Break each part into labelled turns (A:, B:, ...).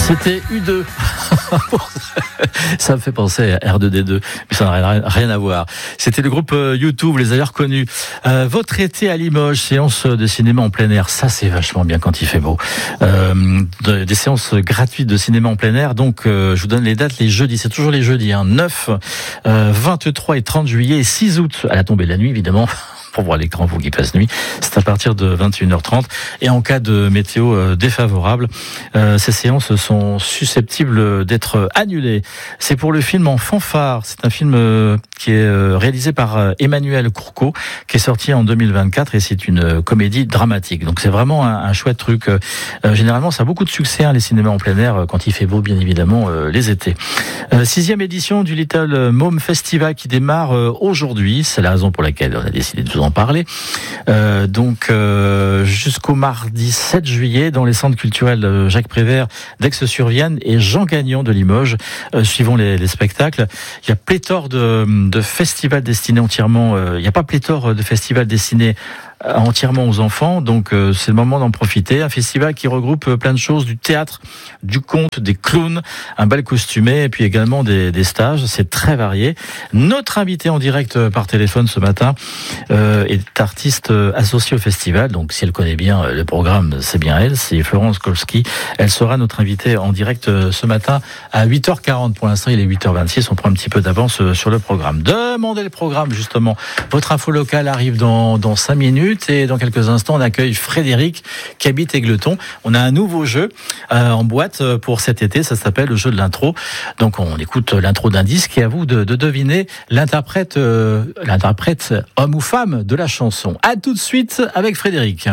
A: C'était U2. Ça me fait penser à R2D2, mais ça n'a rien à voir. C'était le groupe U2, vous les avez reconnus. Votre été à Limoges, séance de cinéma en plein air, ça c'est vachement bien quand il fait beau. Des séances gratuites de cinéma en plein air, donc je vous donne les dates, les jeudis, c'est toujours les jeudis, 9, 23 et 30 juillet et 6 août, à la tombée de la nuit évidemment. Pour voir l'écran pour qu'il fasse nuit, c'est à partir de 21h30 et en cas de météo défavorable, ces séances sont susceptibles d'être annulées. C'est pour le film En fanfare, c'est un film qui est réalisé par Emmanuel Courcot, qui est sorti en 2024 et c'est une comédie dramatique. Donc c'est vraiment un chouette truc. Généralement ça a beaucoup de succès, les cinémas en plein air quand il fait beau, bien évidemment, les étés. 6e édition du Little Mom Festival qui démarre aujourd'hui, c'est la raison pour laquelle on a décidé de vous en parler. Jusqu'au mardi 7 juillet dans les centres culturels Jacques Prévert d'Aix-sur-Vienne et Jean Gagnon de Limoges, suivant les spectacles. Il y a pléthore de festivals destinés entièrement, il n'y a pas pléthore de festivals destinés entièrement aux enfants, donc c'est le moment d'en profiter. Un festival qui regroupe plein de choses, du théâtre, du conte, des clowns, un bal costumé et puis également des stages, c'est très varié. Notre invité en direct par téléphone ce matin est artiste associée au festival, donc si elle connaît bien le programme, c'est bien elle, c'est Florence Kolski. Elle sera notre invitée en direct ce matin à 8h40. Pour l'instant il est 8h26, on prend un petit peu d'avance sur le programme. Demandez le programme justement. Votre info locale arrive dans 5 minutes. Et dans quelques instants, on accueille Frédéric qui habite Égletons. On a un nouveau jeu en boîte pour cet été, ça s'appelle le jeu de l'intro. Donc on écoute l'intro d'un disque et à vous de deviner l'interprète homme ou femme de la chanson. À tout de suite avec Frédéric.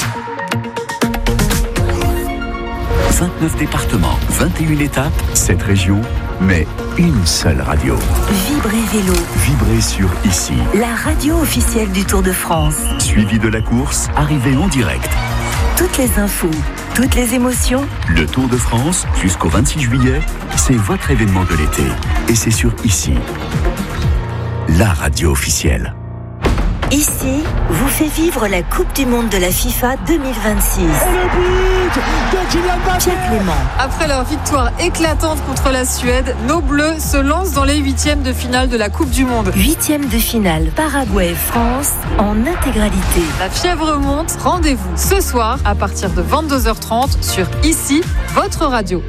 B: 29 départements, 21 étapes, 7 régions, mais une seule radio.
C: Vibrez Vélo.
B: Vibrez sur Ici.
C: La radio officielle du Tour de France.
B: Suivi de la course, arrivée en direct.
C: Toutes les infos, toutes les émotions.
B: Le Tour de France, jusqu'au 26 juillet, c'est votre événement de l'été. Et c'est sur Ici. La radio officielle.
C: Ici vous fait vivre la Coupe du Monde de la FIFA 2026.
D: Et le but de Kylian Mbappé.
C: Pierre Clément.
E: Après leur victoire éclatante contre la Suède, nos Bleus se lancent dans les 8e de finale de la Coupe du Monde.
C: 8e de finale, Paraguay-France en intégralité.
E: La fièvre monte, rendez-vous ce soir à partir de 22h30 sur Ici, votre radio.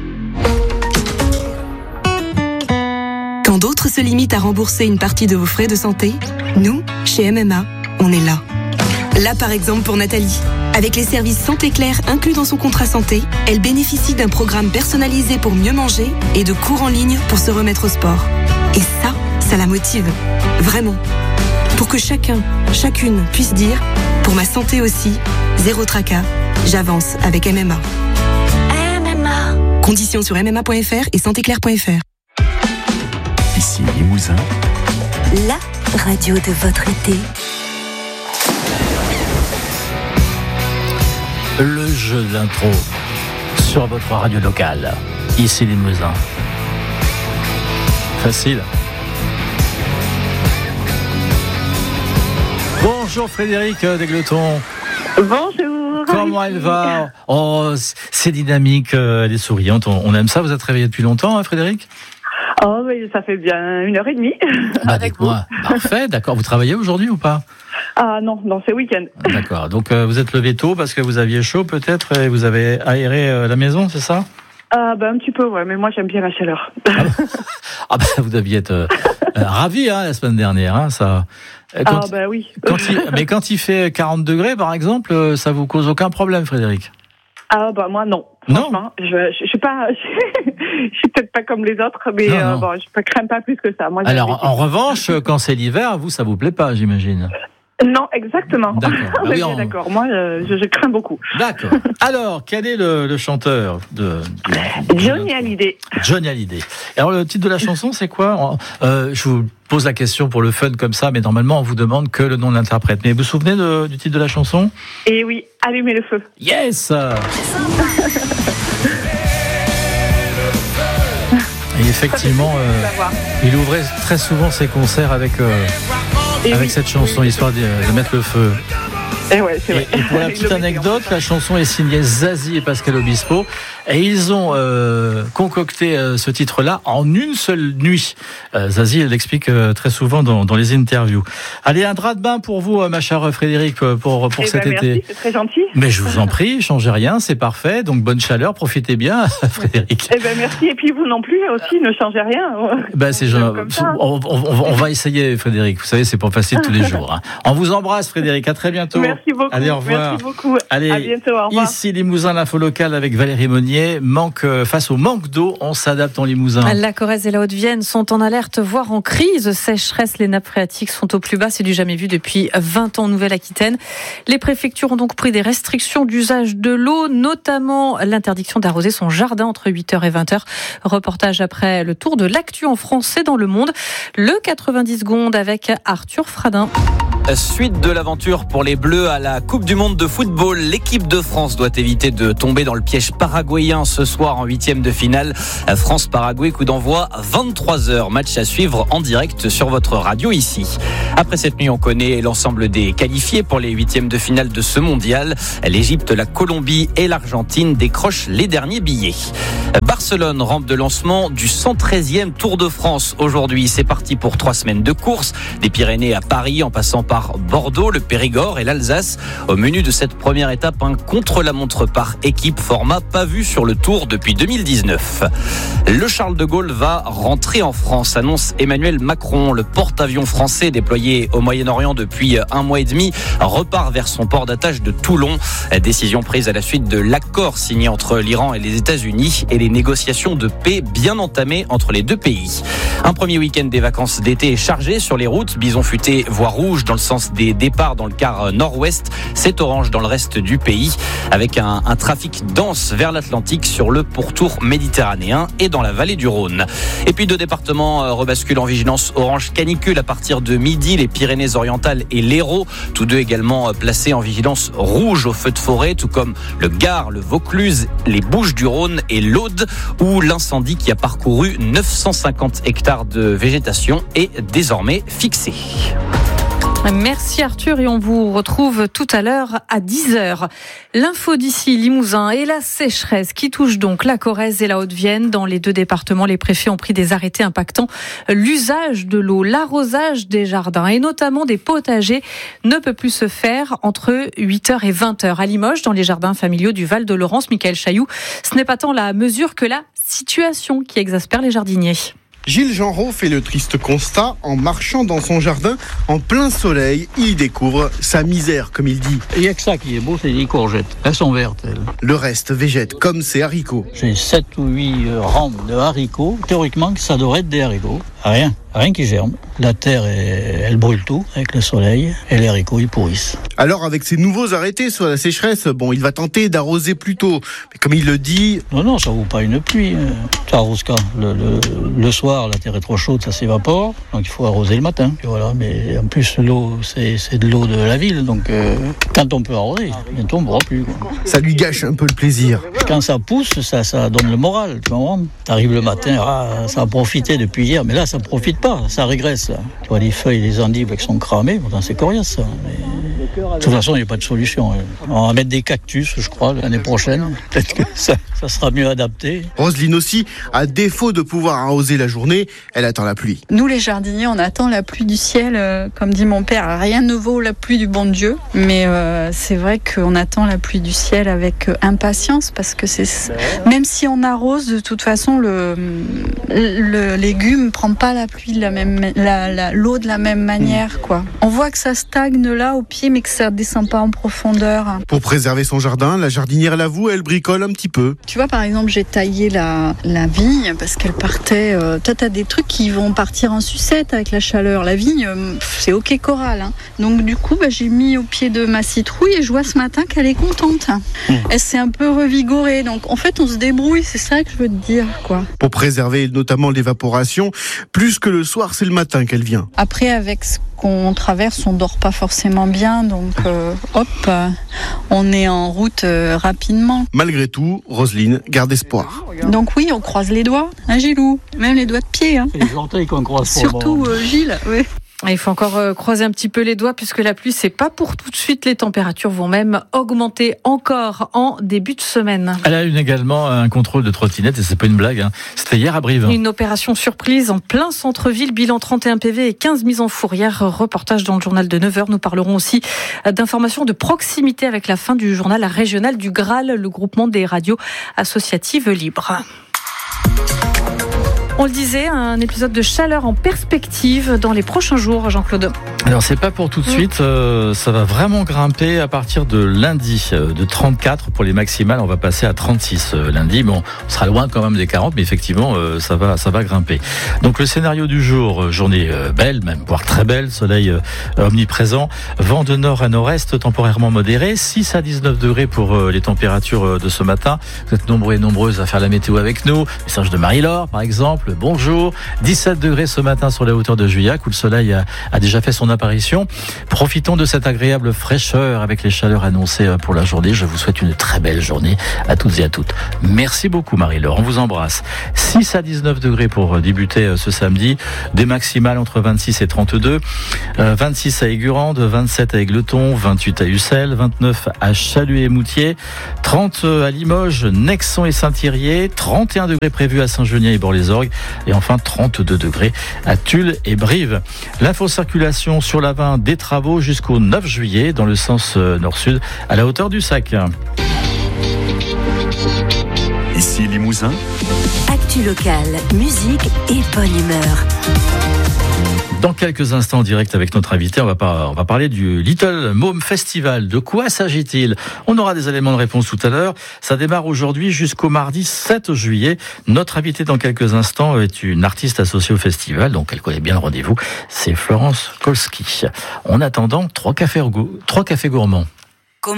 F: Quand d'autres se limitent à rembourser une partie de vos frais de santé, nous, chez MMA, on est là. Là, par exemple, pour Nathalie. Avec les services Santé Claire inclus dans son contrat santé, elle bénéficie d'un programme personnalisé pour mieux manger et de cours en ligne pour se remettre au sport. Et ça la motive. Vraiment. Pour que chacun, chacune puisse dire « Pour ma santé aussi, zéro tracas, j'avance avec MMA ».
C: MMA.
F: Conditions sur mma.fr et santéclaire.fr.
B: Ici Limousin.
C: La radio de votre été.
A: Le jeu de l'intro sur votre radio locale. Ici Limousin. Facile. Bonjour Frédéric d'Égletons.
G: Bonjour.
A: Comment elle va? Oh, c'est dynamique, elle est souriante. On aime ça. Vous êtes réveillé depuis longtemps, Frédéric?
G: Oh, mais ça fait bien 1h30.
A: Avec moi. Parfait, d'accord. Vous travaillez aujourd'hui ou pas?
G: Ah non, c'est week-end.
A: D'accord. Donc vous êtes levé tôt parce que vous aviez chaud peut-être et vous avez aéré la maison, c'est ça?
G: Un petit peu, ouais, mais moi j'aime bien la chaleur.
A: Vous deviez être ravi la semaine dernière, ça.
G: Oui.
A: Mais quand il fait 40 degrés par exemple, ça vous cause aucun problème, Frédéric?
G: Moi non. Franchement, je suis pas, je suis peut-être pas comme les autres, mais je ne crains pas plus que ça. Moi,
A: alors en revanche, quand c'est l'hiver, vous ça vous plaît pas, j'imagine?
G: Non, exactement.
A: D'accord.
G: D'accord. Moi, je crains beaucoup.
A: D'accord. Alors, quel est le chanteur de
G: Johnny Hallyday.
A: Johnny Hallyday. Alors, le titre de la chanson, c'est quoi? Je vous pose la question pour le fun comme ça, mais normalement, on vous demande que le nom de l'interprète. Mais vous vous souvenez du titre de la chanson?
G: Eh oui, Allumez le feu.
A: Yes. Et effectivement, il ouvrait très souvent ses concerts avec cette chanson, histoire de mettre le feu.
G: Et ouais, c'est vrai.
A: Et pour la petite anecdote, la chanson est signée Zazie et Pascal Obispo. Et ils ont concocté ce titre-là en une seule nuit. Zazie l'explique très souvent dans les interviews. Allez, un drap de bain pour vous, ma chère Frédéric, pour cet été.
G: Merci, c'est très gentil.
A: Mais je vous en prie, changez rien, c'est parfait. Donc bonne chaleur, profitez bien, Frédéric.
G: Merci. Et puis vous non plus aussi, ne changez rien.
A: C'est on va essayer, Frédéric. Vous savez, c'est pas facile tous les jours. Hein. On vous embrasse, Frédéric. À très bientôt.
G: Merci beaucoup.
A: Allez, au revoir.
G: Merci beaucoup.
A: Allez,
G: à bientôt. Au revoir.
A: Ici Limousin, l'info locale avec Valérie Monnier. Face au manque d'eau, on s'adapte en Limousin.
E: La Corrèze et la Haute-Vienne sont en alerte, voire en crise. Sécheresse, les nappes phréatiques sont au plus bas. C'est du jamais vu depuis 20 ans en Nouvelle-Aquitaine. Les préfectures ont donc pris des restrictions d'usage de l'eau, notamment l'interdiction d'arroser son jardin entre 8h et 20h. Reportage après le tour de l'actu en français dans le monde. Le 90 secondes avec Arthur Fradin.
H: Suite de l'aventure pour les Bleus à la Coupe du Monde de football. L'équipe de France doit éviter de tomber dans le piège paraguayen ce soir en 8e de finale. France-Paraguay, coup d'envoi 23h. Match à suivre en direct sur votre radio ici. Après cette nuit, on connaît l'ensemble des qualifiés pour les 8e de finale de ce mondial. L'Égypte, la Colombie et l'Argentine décrochent les derniers billets. Barcelone, rampe de lancement du 113e Tour de France aujourd'hui. C'est parti pour 3 semaines de course. Des Pyrénées à Paris en passant par Bordeaux, le Périgord et l'Alsace. Au menu de cette première étape, un contre-la-montre par équipe, format pas vu sur le Tour depuis 2019. Le Charles de Gaulle va rentrer en France, annonce Emmanuel Macron. Le porte-avions français déployé au Moyen-Orient depuis 1 mois et demi repart vers son port d'attache de Toulon. Décision prise à la suite de l'accord signé entre l'Iran et les États-Unis et les négociations de paix bien entamées entre les deux pays. Un premier week-end des vacances d'été est chargé sur les routes. Bison futé, voie rouge dans le sens des départs dans le quart nord-ouest. C'est orange dans le reste du pays, avec un trafic dense vers l'Atlantique sur le pourtour méditerranéen et dans la vallée du Rhône. Et puis 2 départements rebasculent en vigilance orange canicule à partir de midi, les Pyrénées-Orientales et l'Hérault, tous deux également placés en vigilance rouge au feu de forêt, tout comme le Gard, le Vaucluse, les Bouches-du-Rhône et l'Aude, où l'incendie qui a parcouru 950 hectares de végétation est désormais fixé.
E: Merci Arthur et on vous retrouve tout à l'heure à 10h. L'info d'ici Limousin et la sécheresse qui touche donc la Corrèze et la Haute-Vienne. Dans les 2 départements, les préfets ont pris des arrêtés impactant l'usage de l'eau. L'arrosage des jardins et notamment des potagers ne peut plus se faire entre 8h et 20h. À Limoges, dans les jardins familiaux du Val-de-Laurence, Michael Chailloux, ce n'est pas tant la mesure que la situation qui exaspère les jardiniers.
I: Gilles Genreau fait le triste constat en marchant dans son jardin en plein soleil. Il découvre sa misère, comme il dit.
J: Il n'y a que ça qui est beau, c'est les courgettes. Elles sont vertes, elles.
I: Le reste végète, comme ses haricots.
J: J'ai 7 ou 8 rangs de haricots. Théoriquement, ça devrait être des haricots. Rien qui germe. La terre, elle brûle tout avec le soleil et les haricots, ils pourrissent.
I: Alors, avec ces nouveaux arrêtés sur la sécheresse, il va tenter d'arroser plus tôt. Mais comme il le dit...
J: Non, ça vaut pas une pluie. Ça arrose quand le soir, la terre est trop chaude, ça s'évapore. Donc, il faut arroser le matin. Et voilà. Mais en plus, l'eau, c'est de l'eau de la ville. Donc, quand on peut arroser, bientôt, on ne pourra plus.
I: Ça lui gâche un peu le plaisir.
J: Quand ça pousse, ça donne le moral. Tu comprends ? T'arrives le matin, ça a profité depuis hier. Mais là, ça profite pas, ça régresse. Là. Tu vois, les feuilles, les endives qui sont cramées, pourtant c'est coriace ça. Mais... de toute façon, il n'y a pas de solution. On va mettre des cactus, je crois, l'année prochaine. Peut-être que ça sera mieux adapté.
I: Roselyne aussi, à défaut de pouvoir arroser la journée, elle attend la pluie.
K: Nous, les jardiniers, on attend la pluie du ciel. Comme dit mon père, rien ne vaut la pluie du bon Dieu. Mais c'est vrai qu'on attend la pluie du ciel avec impatience parce que même si on arrose, de toute façon, le légume ne prend pas la pluie de la même, l'eau de la même manière, quoi. On voit que ça stagne là au pied, mais que ça descend pas en profondeur.
I: Pour préserver son jardin, la jardinière l'avoue, elle bricole un petit peu.
K: Tu vois, par exemple, j'ai taillé la vigne parce qu'elle partait. Toi, t'as des trucs qui vont partir en sucette avec la chaleur. La vigne, c'est ok coral. Hein. Donc du coup, j'ai mis au pied de ma citrouille et je vois ce matin qu'elle est contente. Elle s'est un peu revigorée. Donc en fait, on se débrouille. C'est ça que je veux te dire, quoi.
I: Pour préserver notamment l'évaporation, plus que le soir, c'est le matin qu'elle vient.
K: Après, avec ce qu'on traverse, on dort pas forcément bien, donc on est en route rapidement.
I: Malgré tout, Roselyne garde espoir.
K: Donc oui, on croise les doigts, hein, Gilou, même les doigts de pied. Hein.
J: C'est les orteils qu'on croise.
K: Surtout Gilles, oui.
E: Il faut encore croiser un petit peu les doigts puisque la pluie, c'est pas pour tout de suite. Les températures vont même augmenter encore en début de semaine.
A: Elle a eu également un contrôle de trottinette et c'est pas une blague. C'était hier à Brive.
E: Une opération surprise en plein centre-ville. Bilan 31 PV et 15 mises en fourrière. Reportage dans le journal de 9h. Nous parlerons aussi d'informations de proximité avec la fin du journal régional du Graal, le groupement des radios associatives libres. On le disait, un épisode de chaleur en perspective dans les prochains jours, Jean-Claude.
A: Alors c'est pas pour tout de suite, ça va vraiment grimper à partir de lundi, de 34 pour les maximales, on va passer à 36 lundi. Bon, on sera loin quand même des 40, mais effectivement ça va grimper. Donc le scénario du jour, journée belle, même voire très belle, soleil omniprésent, vent de nord à nord-est temporairement modéré, 6 à 19 degrés pour les températures de ce matin. Vous êtes nombreux et nombreuses à faire la météo avec nous. Message de Marie-Laure par exemple. Bonjour, 17 degrés ce matin sur la hauteur de Juillac où le soleil a déjà fait son apparition. Profitons de cette agréable fraîcheur avec les chaleurs annoncées pour la journée. Je vous souhaite une très belle journée à toutes et à toutes. Merci beaucoup Marie-Laure, on vous embrasse. 6 à 19 degrés pour débuter ce samedi, des maximales entre 26 et 32, 26 à Aigurande, 27 à Égletons, 28 à Ussel, 29 à Chalut et Moutier, 30 à Limoges, Nexon et Saint-Thirier, 31 degrés prévus à Saint-Genien et Bord-les-Orgues, et enfin 32 degrés à Tulle et Brive. L'info-circulation sur la 20 des travaux jusqu'au 9 juillet dans le sens nord-sud à la hauteur du Sac.
B: Ici Limousin.
C: Actu locale, musique et bonne humeur.
A: Dans quelques instants en direct avec notre invité, on va parler du Little Môme Festival. De quoi s'agit-il ? On aura des éléments de réponse tout à l'heure. Ça démarre aujourd'hui jusqu'au mardi 7 juillet. Notre invité dans quelques instants est une artiste associée au festival, donc elle connaît bien le rendez-vous. C'est Florence Kolski. En attendant, 3 cafés gourmands.